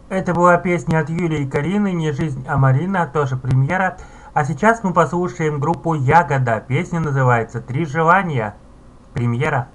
Это была песня от Юли и Карины «Не жизнь, а Марина», тоже премьера. А сейчас мы послушаем группу «Ягода». Песня называется «Три желания». Премьера.